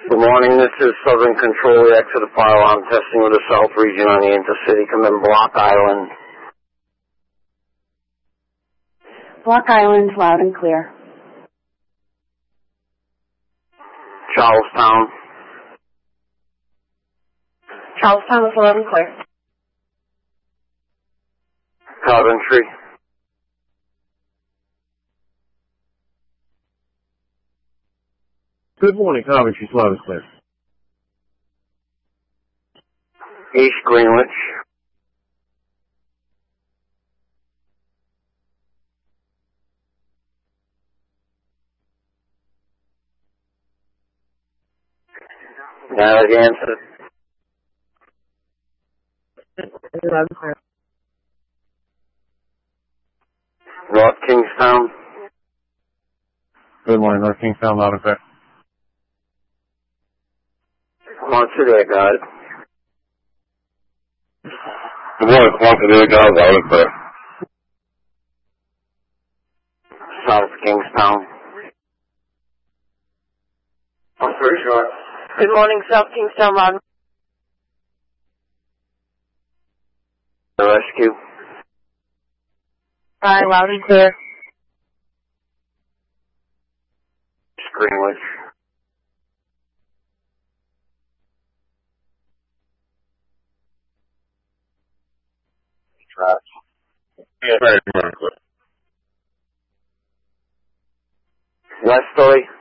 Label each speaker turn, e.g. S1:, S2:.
S1: Good morning, this is Southern Control. We exit the fire alarm testing with the South Region on the Intercity. Come in Block Island.
S2: Block Island, loud and clear.
S1: Charlestown.
S2: Charlestown is loud and clear.
S1: Coventry.
S3: Good morning, Coventry, loud and clear.
S1: East Greenwich. Narragansett.
S2: Loud and clear.
S1: North Kingstown.
S3: Good morning, North Kingstown, loud and clear.
S1: Quonset, got it.
S3: Good morning, Quonset, loud and clear.
S1: South Kingstown. I'm pretty sure.
S2: Good morning, South Kingstown, loud and
S1: The rescue.
S2: clear. Loud and clear.
S1: East Greenwich.
S3: Yeah, very clear.
S1: Westerly.